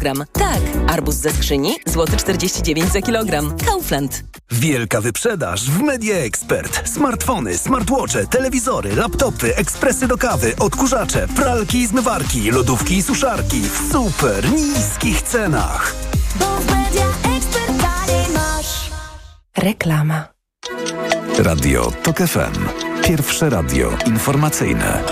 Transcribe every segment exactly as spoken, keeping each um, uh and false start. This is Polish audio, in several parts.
gram. Tak, arbuz ze skrzyni, złoty czterdzieści dziewięć za kilogram. Kaufland. Wielka wyprzedaż w Media Expert. Smartfony, smartwatche, telewizory, laptopy, ekspresy do kawy, odkurzacze, pralki i zmywarki, lodówki i suszarki w super niskich cenach. Bo w Media Expert taniej masz. Reklama. Radio Tok F M. Pierwsze radio informacyjne.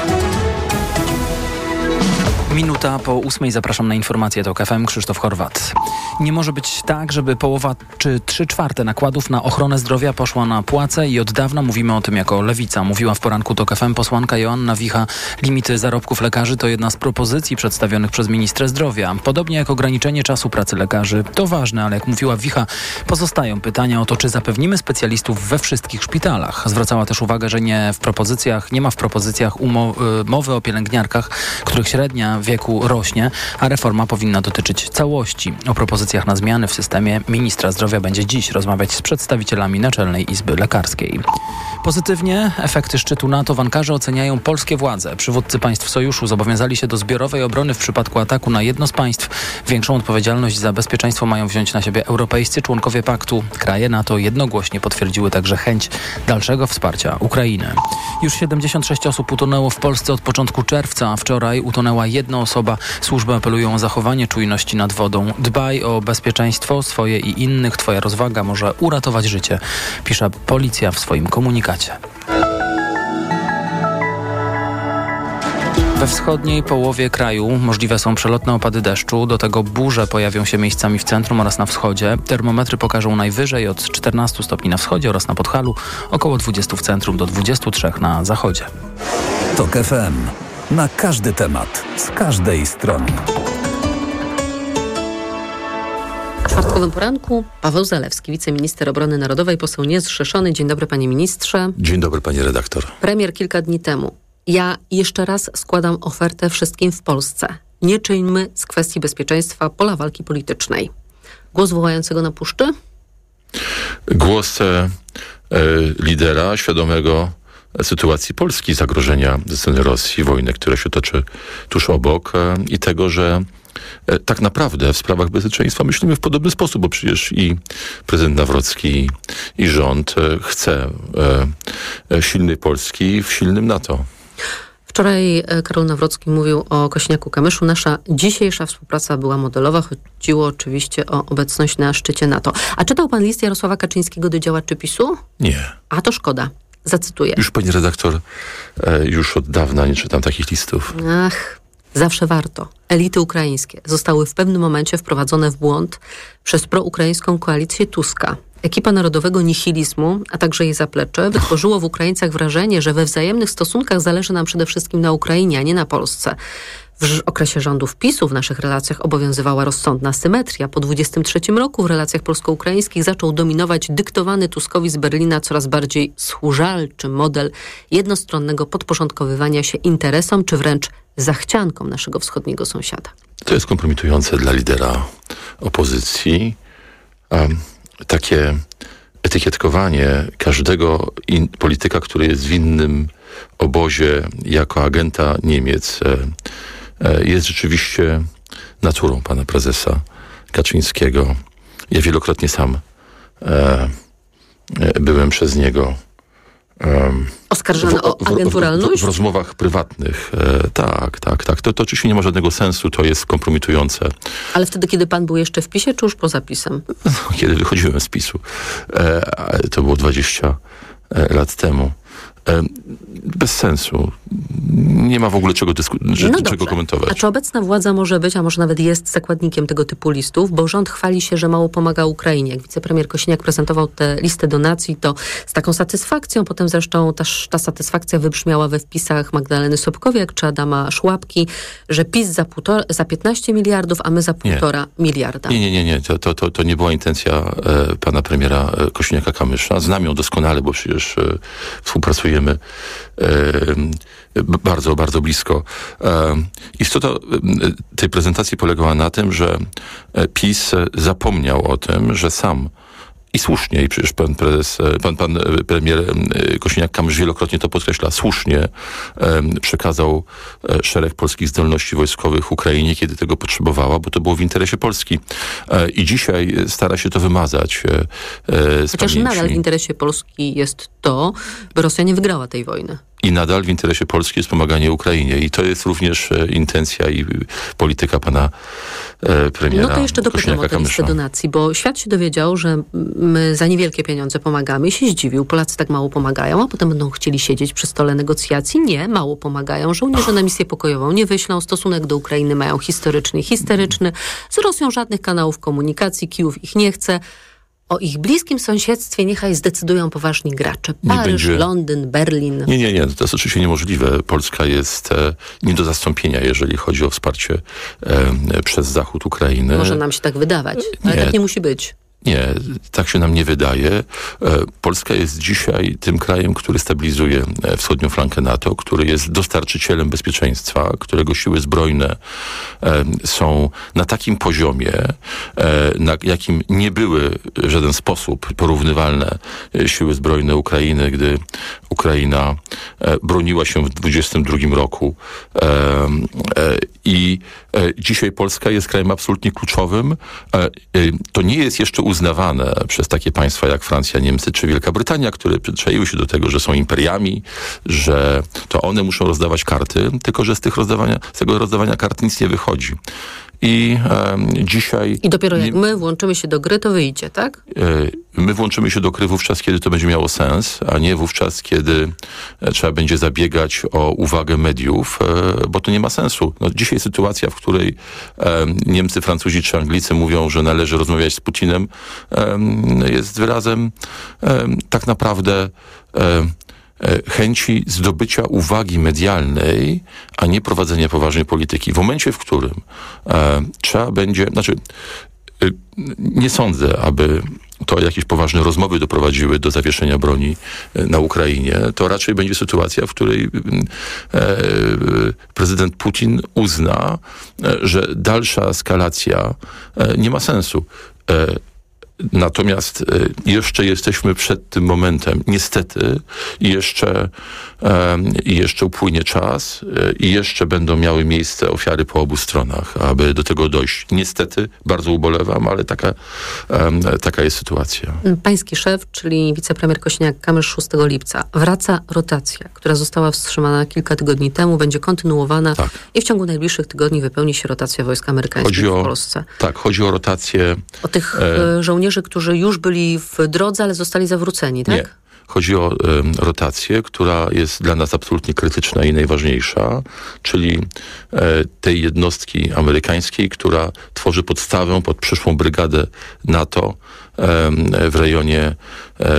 Minuta po ósmej zapraszam na informację Tok F M. Krzysztof Horwat. Nie może być tak, żeby połowa czy trzy czwarte nakładów na ochronę zdrowia poszła na płace i od dawna mówimy o tym jako Lewica. Mówiła w poranku Tok F M posłanka Joanna Wicha. Limity zarobków lekarzy to jedna z propozycji przedstawionych przez ministra zdrowia. Podobnie jak ograniczenie czasu pracy lekarzy. To ważne, ale jak mówiła Wicha, pozostają pytania o to, czy zapewnimy specjalistów we wszystkich szpitalach. Zwracała też uwagę, że nie w propozycjach, nie ma w propozycjach umo- mowy o pielęgniarkach, których średnia wieku rośnie, a reforma powinna dotyczyć całości. O propozycjach na zmiany w systemie ministra zdrowia będzie dziś rozmawiać z przedstawicielami Naczelnej Izby Lekarskiej. Pozytywnie efekty szczytu NATO w Ankarze oceniają polskie władze. Przywódcy państw sojuszu zobowiązali się do zbiorowej obrony w przypadku ataku na jedno z państw. Większą odpowiedzialność za bezpieczeństwo mają wziąć na siebie europejscy członkowie paktu. Kraje NATO jednogłośnie potwierdziły także chęć dalszego wsparcia Ukrainy. Już siedemdziesiąt sześć osób utonęło w Polsce od początku czerwca. Wczoraj utonęła jedna osoba. Służby apelują o zachowanie czujności nad wodą. Dbaj o bezpieczeństwo swoje i innych. Twoja rozwaga może uratować życie, pisze policja w swoim komunikacie. We wschodniej połowie kraju możliwe są przelotne opady deszczu, do tego burze pojawią się miejscami w centrum oraz na wschodzie. Termometry pokażą najwyżej od czternastu stopni na wschodzie oraz na Podhalu, około dwudziestu w centrum do dwudziestu trzech na zachodzie. Tok F M. Na każdy temat, z każdej strony. W czwartkowym poranku Paweł Zalewski, wiceminister obrony narodowej, poseł niezrzeszony. Dzień dobry, panie ministrze. Dzień dobry, pani redaktor. Premier kilka dni temu. Ja jeszcze raz składam ofertę wszystkim w Polsce. Nie czyńmy z kwestii bezpieczeństwa pola walki politycznej. Głos wołającego na puszczy? Głos e, lidera świadomego sytuacji Polski, zagrożenia ze strony Rosji, wojny, która się toczy tuż obok e, i tego, że e, tak naprawdę w sprawach bezpieczeństwa myślimy w podobny sposób, bo przecież i prezydent Nawrocki, i rząd e, chce e, e, silnej Polski w silnym NATO. Wczoraj Karol Nawrocki mówił o Kosiniaku-Kamyszu. Nasza dzisiejsza współpraca była modelowa. Chodziło oczywiście o obecność na szczycie NATO. A czytał pan list Jarosława Kaczyńskiego do działaczy PiSu? Nie. A to szkoda. Zacytuję. Już, pani redaktor, e, już od dawna nie czytam takich listów. Ach, zawsze warto. Elity ukraińskie zostały w pewnym momencie wprowadzone w błąd przez proukraińską koalicję Tuska. Ekipa narodowego nihilizmu, a także jej zaplecze, wytworzyło w Ukraińcach wrażenie, że we wzajemnych stosunkach zależy nam przede wszystkim na Ukrainie, a nie na Polsce. W okresie rządów PiSu w naszych relacjach obowiązywała rozsądna symetria. Po dwudziestym trzecim roku w relacjach polsko-ukraińskich zaczął dominować dyktowany Tuskowi z Berlina coraz bardziej schórzalczy model jednostronnego podporządkowywania się interesom, czy wręcz zachciankom naszego wschodniego sąsiada. To jest kompromitujące dla lidera opozycji. Um. Takie etykietkowanie każdego in, polityka, który jest w innym obozie jako agenta Niemiec, e, e, jest rzeczywiście naturą pana prezesa Kaczyńskiego. Ja wielokrotnie sam e, e, byłem przez niego e, oskarżany o agenturalność? W, w, w rozmowach prywatnych. E, tak, tak, tak. To, to oczywiście nie ma żadnego sensu, to jest kompromitujące. Ale wtedy, kiedy pan był jeszcze w PiSie, czy już poza PiSem? Kiedy wychodziłem z PiSu. E, to było dwadzieścia lat temu. E, bez sensu. Nie ma w ogóle czego, dysku- no czego komentować. A czy obecna władza może być, a może nawet jest zakładnikiem tego typu listów? Bo rząd chwali się, że mało pomaga Ukrainie. Jak wicepremier Kosiniak prezentował tę listę donacji, to z taką satysfakcją, potem zresztą ta, ta satysfakcja wybrzmiała we wpisach Magdaleny Sobkowiak czy Adama Szłapki, że PiS za, półtora, za piętnaście miliardów, a my za półtora nie. miliarda. Nie, nie, nie, nie. To, to, to, to nie była intencja e, pana premiera Kosiniaka-Kamysza. Znam ją doskonale, bo przecież e, współpracujemy e, bardzo, bardzo blisko. Istota tej prezentacji polegała na tym, że PiS zapomniał o tym, że sam I słusznie, i przecież pan prezes, pan, pan premier Kosiniak-Kamysz wielokrotnie to podkreśla, słusznie przekazał szereg polskich zdolności wojskowych Ukrainie, kiedy tego potrzebowała, bo to było w interesie Polski. I dzisiaj stara się to wymazać z Chociaż pamięci. nadal w interesie Polski jest to, by Rosja nie wygrała tej wojny. I nadal w interesie Polski jest pomaganie Ukrainie. I to jest również e, intencja i polityka pana e, premiera No to jeszcze dopytam o tę listę donacji, bo świat się dowiedział, że my za niewielkie pieniądze pomagamy i się zdziwił. Polacy tak mało pomagają, a potem będą chcieli siedzieć przy stole negocjacji. Nie, mało pomagają. Żołnierze na misję pokojową nie wyślą. Stosunek do Ukrainy mają historyczny i histeryczny. Z Rosją żadnych kanałów komunikacji. Kijów ich nie chce. O ich bliskim sąsiedztwie niechaj zdecydują poważni gracze. Paryż, będzie... Londyn, Berlin. Nie, nie, nie. To jest oczywiście niemożliwe. Polska jest e, nie do zastąpienia, jeżeli chodzi o wsparcie e, przez Zachód Ukrainy. Może nam się tak wydawać, ale nie. tak nie musi być. Nie, tak się nam nie wydaje. Polska jest dzisiaj tym krajem, który stabilizuje wschodnią flankę NATO, który jest dostarczycielem bezpieczeństwa, którego siły zbrojne są na takim poziomie, na jakim nie były w żaden sposób porównywalne siły zbrojne Ukrainy, gdy Ukraina broniła się w dwudziestym drugim roku. I dzisiaj Polska jest krajem absolutnie kluczowym. To nie jest jeszcze uznawane przez takie państwa jak Francja, Niemcy czy Wielka Brytania, które przyzwyczaiły się do tego, że są imperiami, że to one muszą rozdawać karty, tylko że z tych rozdawania, z tego rozdawania kart nic nie wychodzi. I e, dzisiaj... I dopiero jak nie, my włączymy się do gry, to wyjdzie, tak? E, my włączymy się do gry wówczas, kiedy to będzie miało sens, a nie wówczas, kiedy e, trzeba będzie zabiegać o uwagę mediów, e, bo to nie ma sensu. No, dzisiaj sytuacja, w której e, Niemcy, Francuzi czy Anglicy mówią, że należy rozmawiać z Putinem, e, jest wyrazem e, tak naprawdę... E, chęci zdobycia uwagi medialnej, a nie prowadzenia poważnej polityki. W momencie, w którym e, trzeba będzie, znaczy e, nie sądzę, aby to jakieś poważne rozmowy doprowadziły do zawieszenia broni na Ukrainie, to raczej będzie sytuacja, w której e, prezydent Putin uzna, e, że dalsza eskalacja e, nie ma sensu. E, Natomiast jeszcze jesteśmy przed tym momentem. Niestety jeszcze, jeszcze upłynie czas i jeszcze będą miały miejsce ofiary po obu stronach, aby do tego dojść. Niestety, bardzo ubolewam, ale taka, taka jest sytuacja. Pański szef, czyli wicepremier Kosiniak-Kamysz szóstego lipca. Wraca rotacja, która została wstrzymana kilka tygodni temu, będzie kontynuowana tak. i w ciągu najbliższych tygodni wypełni się rotacja wojsk amerykańskich o, w Polsce. Tak, chodzi o rotację... O tych e... żołnierzy, którzy już byli w drodze, ale zostali zawróceni, tak? Nie. Chodzi o e, rotację, która jest dla nas absolutnie krytyczna i najważniejsza, czyli e, tej jednostki amerykańskiej, która tworzy podstawę pod przyszłą brygadę NATO e, w rejonie e,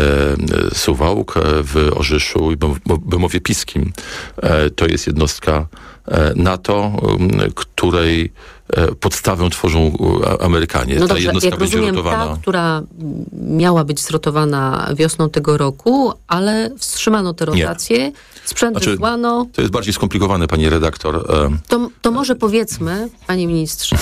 Suwałk, w Orzyszu i Bemowie Piskim. E, to jest jednostka e, NATO, e, której podstawę tworzą Amerykanie. No ta dobrze, jednostka jak będzie rozumiem, rotowana. Ta, która miała być zrotowana wiosną tego roku, ale wstrzymano tę rotację, Nie. sprzęt znaczy, wysłano. To jest bardziej skomplikowane, pani redaktor. To, to może powiedzmy, panie ministrze,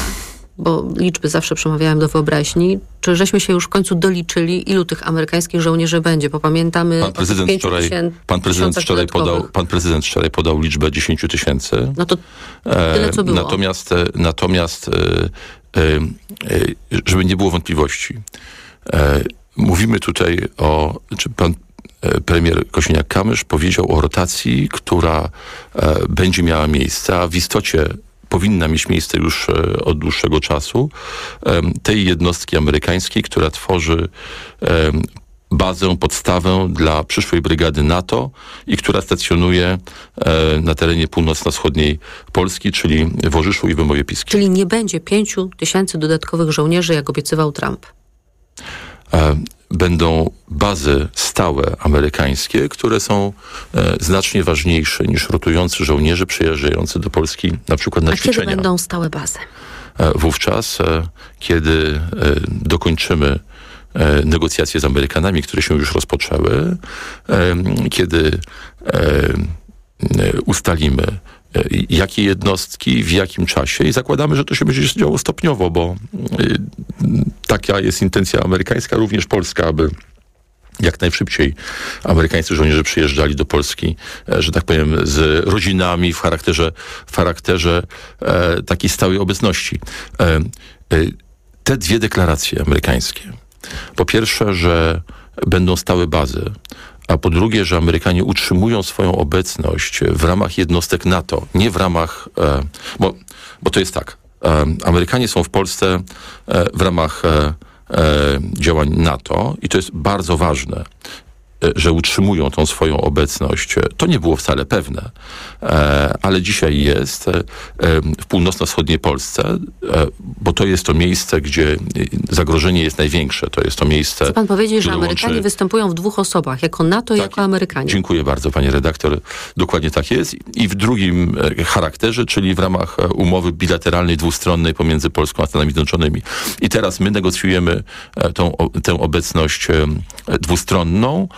bo liczby zawsze przemawiają do wyobraźni, czy żeśmy się już w końcu doliczyli, ilu tych amerykańskich żołnierzy będzie, bo pamiętamy... Pan prezydent wczoraj, pan prezydent wczoraj podał, pan prezydent wczoraj podał liczbę dziesięć tysięcy. No to tyle, co było. Natomiast, natomiast żeby nie było wątpliwości, mówimy tutaj o... Czy pan premier Kosiniak-Kamysz powiedział o rotacji, która będzie miała miejsce, a w istocie powinna mieć miejsce już od dłuższego czasu, tej jednostki amerykańskiej, która tworzy bazę, podstawę dla przyszłej brygady NATO i która stacjonuje na terenie północno-wschodniej Polski, czyli w Orzyszu i w Bemowie Piskim. Czyli nie będzie pięciu tysięcy dodatkowych żołnierzy, jak obiecywał Trump? Będą bazy stałe amerykańskie, które są e, znacznie ważniejsze niż rotujący żołnierze przyjeżdżający do Polski na przykład na A ćwiczenia. A kiedy będą stałe bazy? E, wówczas, e, kiedy e, dokończymy e, negocjacje z Amerykanami, które się już rozpoczęły, e, kiedy e, ustalimy jakie jednostki, w jakim czasie i zakładamy, że to się będzie działo stopniowo, bo taka jest intencja amerykańska, również polska, aby jak najszybciej amerykańscy żołnierze przyjeżdżali do Polski, e, że tak powiem, z rodzinami w charakterze, w charakterze e, takiej stałej obecności. E, e, te dwie deklaracje amerykańskie. Po pierwsze, że będą stałe bazy, a po drugie, że Amerykanie utrzymują swoją obecność w ramach jednostek NATO, nie w ramach, e, bo, bo to jest tak, e, Amerykanie są w Polsce e, w ramach e, e, działań NATO i to jest bardzo ważne, e, że utrzymują tą swoją obecność. To nie było wcale pewne, e, ale dzisiaj jest e, w północno-wschodniej Polsce, e, bo to jest to miejsce, gdzie zagrożenie jest największe. To jest to miejsce... Chce pan powiedzieć, że Amerykanie łączy... występują w dwóch osobach, jako NATO i tak, jako Amerykanie. Dziękuję bardzo, pani redaktor. Dokładnie tak jest. I w drugim charakterze, czyli w ramach umowy bilateralnej, dwustronnej pomiędzy Polską a Stanami Zjednoczonymi. I teraz my negocjujemy tą, tę obecność dwustronną.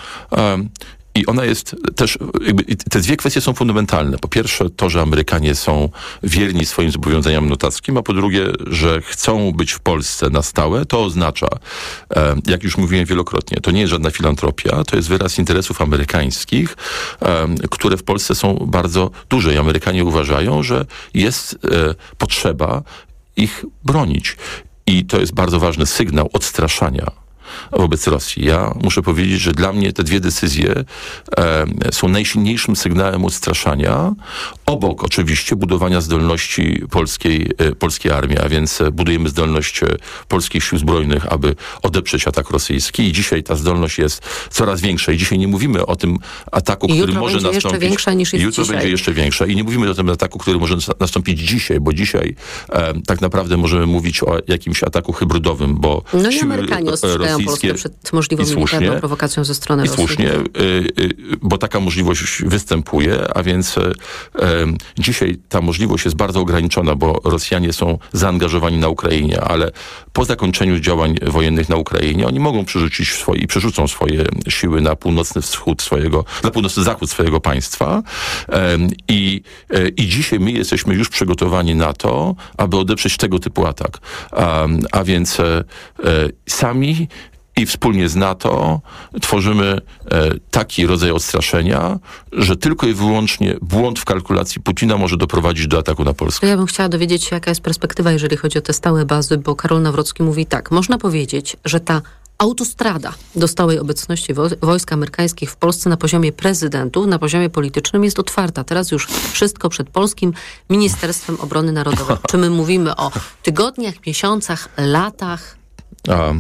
I ona jest też, jakby, te dwie kwestie są fundamentalne. Po pierwsze to, że Amerykanie są wierni swoim zobowiązaniom natowskim, a po drugie, że chcą być w Polsce na stałe. To oznacza, jak już mówiłem wielokrotnie, to nie jest żadna filantropia, to jest wyraz interesów amerykańskich, które w Polsce są bardzo duże. I Amerykanie uważają, że jest potrzeba ich bronić. I to jest bardzo ważny sygnał odstraszania wobec Rosji. Ja muszę powiedzieć, że dla mnie te dwie decyzje e, są najsilniejszym sygnałem odstraszania, obok oczywiście budowania zdolności polskiej, e, polskiej armii, a więc budujemy zdolność polskich sił zbrojnych, aby odeprzeć atak rosyjski i dzisiaj ta zdolność jest coraz większa i dzisiaj nie mówimy o tym ataku, I który może będzie nastąpić. Jeszcze większa niż jest jutro dzisiaj. będzie jeszcze większa i nie mówimy o tym ataku, który może nastąpić dzisiaj, bo dzisiaj e, tak naprawdę możemy mówić o jakimś ataku hybrydowym, bo no i siły Amerykanie ostrzegają Polskę przed możliwą militarną prowokacją ze strony I Rosji. słusznie, y, y, bo taka możliwość występuje, a więc y, y, dzisiaj ta możliwość jest bardzo ograniczona, bo Rosjanie są zaangażowani na Ukrainie, ale po zakończeniu działań wojennych na Ukrainie oni mogą przerzucić swoje, i przerzucą swoje siły na północny wschód swojego, na północny zachód swojego państwa y, i, y, i dzisiaj my jesteśmy już przygotowani na to, aby odeprzeć tego typu atak. A, a więc y, y, sami i wspólnie z NATO tworzymy e, taki rodzaj odstraszenia, że tylko i wyłącznie błąd w kalkulacji Putina może doprowadzić do ataku na Polskę. Ja bym chciała dowiedzieć się, jaka jest perspektywa, jeżeli chodzi o te stałe bazy, bo Karol Nawrocki mówi tak, można powiedzieć, że ta autostrada do stałej obecności wo- wojsk amerykańskich w Polsce na poziomie prezydentów, na poziomie politycznym jest otwarta. Teraz już wszystko przed polskim Ministerstwem Obrony Narodowej. Czy my mówimy o tygodniach, miesiącach, latach? A...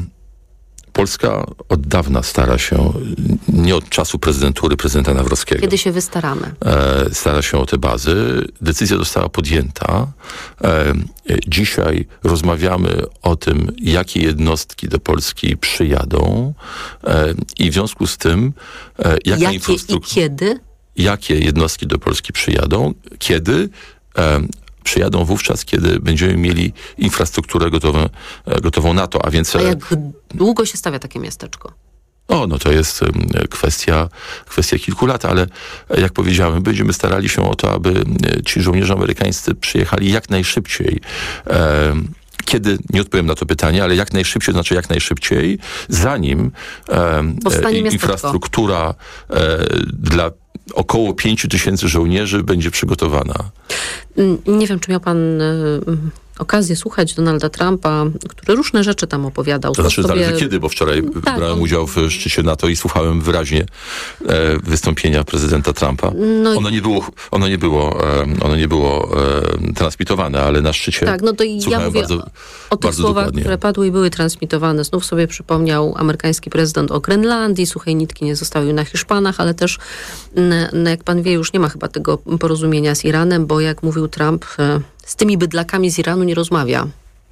Polska od dawna stara się, nie od czasu prezydentury prezydenta Nawrockiego. Kiedy się wystaramy? E, stara się o te bazy. Decyzja została podjęta. E, dzisiaj rozmawiamy o tym, jakie jednostki do Polski przyjadą e, i w związku z tym, e, jaka jakie infrastruktura... i kiedy? Jakie jednostki do Polski przyjadą, kiedy... E, przyjadą wówczas, kiedy będziemy mieli infrastrukturę gotową, gotową NATO, a więc... A jak długo się stawia takie miasteczko? O, no to jest kwestia, kwestia kilku lat, ale jak powiedziałem, będziemy starali się o to, aby ci żołnierze amerykańscy przyjechali jak najszybciej. E, kiedy, nie odpowiem na to pytanie, ale jak najszybciej, znaczy jak najszybciej, zanim e, infrastruktura e, dla około pięciu tysięcy żołnierzy będzie przygotowana. Nie wiem, czy miał pan y, okazję słuchać Donalda Trumpa, który różne rzeczy tam opowiadał. To znaczy sobie... zależy kiedy, bo wczoraj tak, brałem on... udział w szczycie NATO i słuchałem wyraźnie e, wystąpienia prezydenta Trumpa. No i... Ono nie było, ono nie było, e, ono nie było e, transmitowane, ale na szczycie tak, no to ja mówię bardzo, o tych słowach, dokładnie. Które padły i były transmitowane. Znów sobie przypomniał amerykański prezydent o Grenlandii, suchej nitki nie zostawił na Hiszpanach, ale też, no, jak pan wie, już nie ma chyba tego porozumienia z Iranem, bo jak mówił Trump, e, z tymi bydlakami z Iranu nie rozmawia.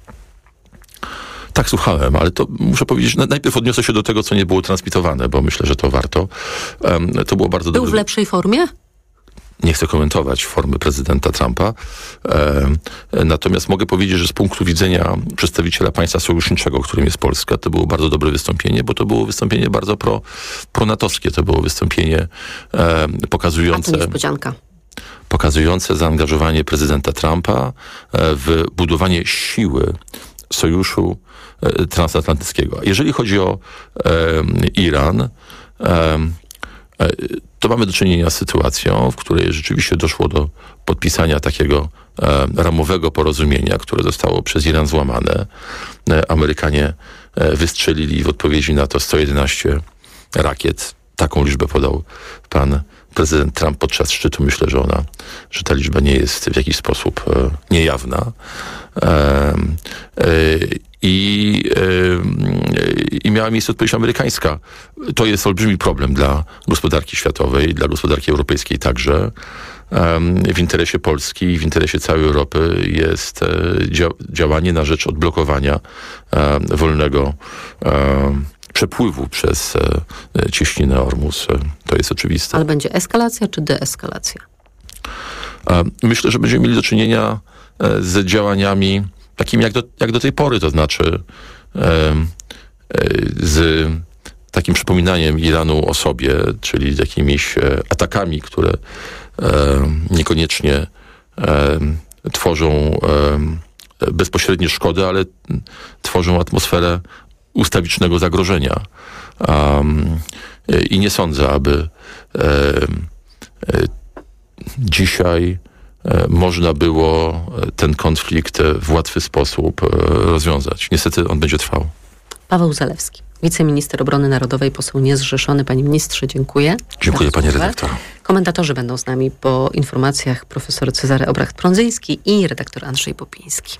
Tak, słuchałem, ale to muszę powiedzieć, najpierw odniosę się do tego, co nie było transmitowane, bo myślę, że to warto. Um, to było bardzo Był dobre... w lepszej formie? Nie chcę komentować formy prezydenta Trumpa. E, natomiast mogę powiedzieć, że z punktu widzenia przedstawiciela państwa sojuszniczego, którym jest Polska, to było bardzo dobre wystąpienie, bo to było wystąpienie bardzo pro, pronatowskie. To było wystąpienie e, pokazujące... A to niespodzianka. Pokazujące zaangażowanie prezydenta Trumpa w budowanie siły sojuszu e, transatlantyckiego. Jeżeli chodzi o e, Iran, e, e, to mamy do czynienia z sytuacją, w której rzeczywiście doszło do podpisania takiego e, ramowego porozumienia, które zostało przez Iran złamane. E, Amerykanie e, wystrzelili w odpowiedzi na to sto jedenaście rakiet. Taką liczbę podał pan prezydent Trump podczas szczytu. Myślę, że ona, że ta liczba nie jest w jakiś sposób e, niejawna. E, e, i, e, I miała miejsce odpowiedź amerykańska. To jest olbrzymi problem dla gospodarki światowej, dla gospodarki europejskiej także. E, w interesie Polski i w interesie całej Europy jest e, dzia- działanie na rzecz odblokowania e, wolnego e, przepływu przez e, cieśninę Ormus. E, to jest oczywiste. Ale będzie eskalacja czy deeskalacja? E, myślę, że będziemy mieli do czynienia e, z działaniami takimi jak do, jak do tej pory, to znaczy e, e, z takim przypominaniem Iranu o sobie, czyli z jakimiś e, atakami, które e, niekoniecznie e, tworzą e, bezpośrednie szkody, ale tworzą atmosferę ustawicznego zagrożenia. Um, I nie sądzę, aby e, e, dzisiaj e, można było ten konflikt w łatwy sposób e, rozwiązać. Niestety on będzie trwał. Paweł Zalewski, wiceminister obrony narodowej, poseł niezrzeszony. Panie ministrze, dziękuję. Dziękuję, panie redaktor. Komentatorzy będą z nami po informacjach profesor Cezary Obracht-Prądzyński i redaktor Andrzej Popiński.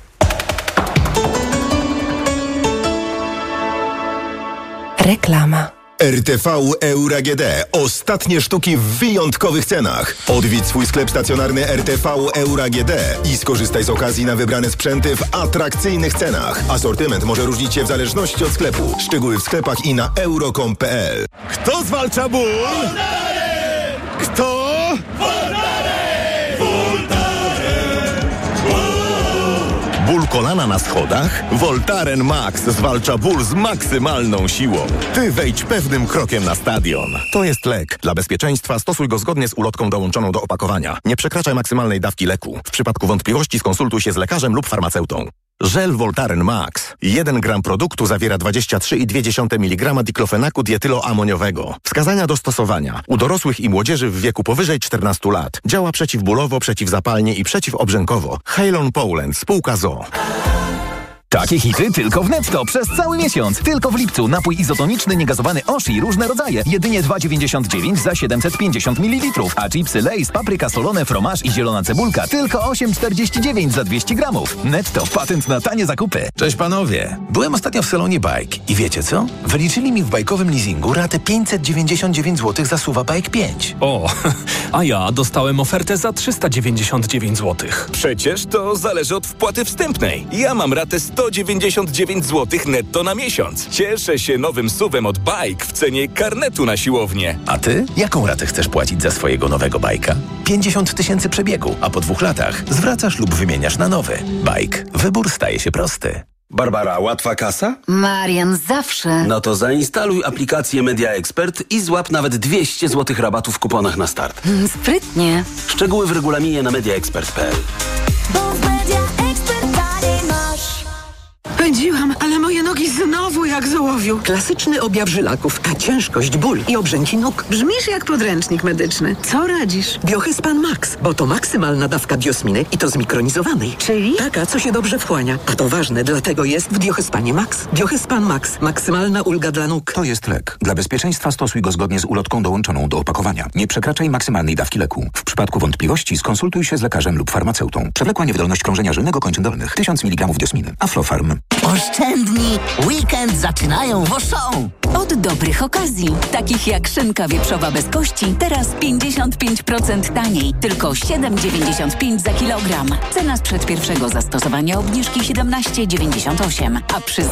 Reklama. R T V Euro A G D. Ostatnie sztuki w wyjątkowych cenach. Odwiedź swój sklep stacjonarny R T V Euro A G D i skorzystaj z okazji na wybrane sprzęty w atrakcyjnych cenach. Asortyment może różnić się w zależności od sklepu. Szczegóły w sklepach i na euro kropka com kropka p l. Kto zwalcza ból? Kto? Ból kolana na schodach? Voltaren Max zwalcza ból z maksymalną siłą. Ty wejdź pewnym krokiem na stadion. To jest lek. Dla bezpieczeństwa stosuj go zgodnie z ulotką dołączoną do opakowania. Nie przekraczaj maksymalnej dawki leku. W przypadku wątpliwości skonsultuj się z lekarzem lub farmaceutą. Żel Voltaren Max. jeden gram produktu zawiera dwadzieścia trzy przecinek dwa miligrama diklofenaku dietyloamoniowego. Wskazania do stosowania. U dorosłych i młodzieży w wieku powyżej czternastu lat. Działa przeciwbólowo, przeciwzapalnie i przeciwobrzękowo. Halon Poland. Spółka z o o. Takie hity tylko w Netto przez cały miesiąc. Tylko w lipcu napój izotoniczny niegazowany Oshi różne rodzaje. Jedynie dwa dziewięćdziesiąt dziewięć za siedemset pięćdziesiąt mililitrów. A chipsy Lay's, papryka solone, fromaż i zielona cebulka tylko osiem czterdzieści dziewięć za dwieście gramów. Netto, patent na tanie zakupy. Cześć panowie. Byłem ostatnio w salonie Bike i wiecie co? Wyliczyli mi w bajkowym leasingu ratę pięćset dziewięćdziesiąt dziewięć złotych za Suva Bike pięć. O, a ja dostałem ofertę za trzysta dziewięćdziesiąt dziewięć złotych. Przecież to zależy od wpłaty wstępnej. Ja mam ratę sto dziewięćdziesiąt dziewięć złotych netto na miesiąc. Cieszę się nowym suwem od Bike w cenie karnetu na siłownię. A ty? Jaką ratę chcesz płacić za swojego nowego bajka? pięćdziesiąt tysięcy przebiegu, a po dwóch latach zwracasz lub wymieniasz na nowy. Bike. Wybór staje się prosty. Barbara, łatwa kasa? Marian, zawsze. No to zainstaluj aplikację Media Expert i złap nawet dwieście złotych rabatu w kuponach na start. Hmm, sprytnie. Szczegóły w regulaminie na media expert kropka p l. Bo w Media Expert taniej masz. Pędziłam, ale moje nogi znowu jak z ołowiu. Klasyczny objaw żylaków, a ciężkość, ból i obrzęki nóg. Brzmisz jak podręcznik medyczny. Co radzisz? Biohyspan Max, bo to maksymalna dawka biosminy i to zmikronizowanej. Czyli? Taka, co się dobrze wchłania. A to ważne, dlatego jest w Biohyspanie Max. Biohyspan Max. Maksymalna ulga dla nóg. To jest lek. Dla bezpieczeństwa stosuj go zgodnie z ulotką dołączoną do opakowania. Nie przekraczaj maksymalnej dawki leku. W przypadku wątpliwości skonsultuj się z lekarzem lub farmaceutą. Przewlekła niewydolność krążenia żylnego kończyn dolnych. tysiąc miligramów diosminy. Aflofarm. Oszczędni! Weekend zaczynają w Auchan! Od dobrych okazji, takich jak szynka wieprzowa bez kości, teraz pięćdziesiąt pięć procent taniej, tylko siedem dziewięćdziesiąt pięć za kilogram. Cena sprzed pierwszego zastosowania obniżki siedemnaście dziewięćdziesiąt osiem, a przy